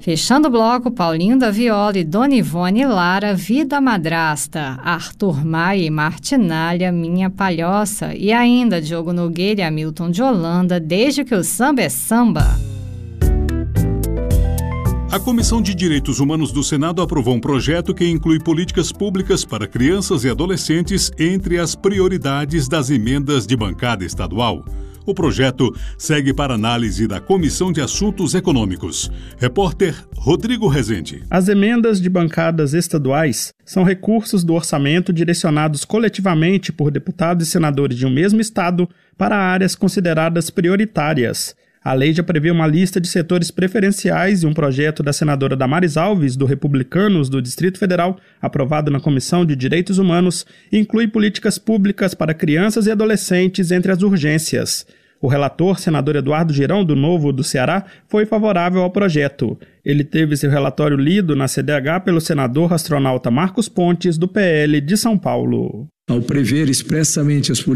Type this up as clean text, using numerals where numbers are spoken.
Fechando o bloco, Paulinho da Viola e Dona Ivone Lara, Vida Madrasta, Arthur Maia e Martinalha, Minha Palhoça, e ainda Diogo Nogueira e Hamilton de Holanda, Desde que o Samba é Samba. A Comissão de Direitos Humanos do Senado aprovou um projeto que inclui políticas públicas para crianças e adolescentes entre as prioridades das emendas de bancada estadual. O projeto segue para análise da Comissão de Assuntos Econômicos. Repórter Rodrigo Rezende. As emendas de bancadas estaduais são recursos do orçamento direcionados coletivamente por deputados e senadores de um mesmo estado para áreas consideradas prioritárias. A lei já prevê uma lista de setores preferenciais e um projeto da senadora Damares Alves, do Republicanos do Distrito Federal, aprovado na Comissão de Direitos Humanos, inclui políticas públicas para crianças e adolescentes entre as urgências. O relator, senador Eduardo Girão, do Novo do Ceará, foi favorável ao projeto. Ele teve seu relatório lido na CDH pelo senador astronauta Marcos Pontes, do PL de São Paulo. Ao prever expressamente as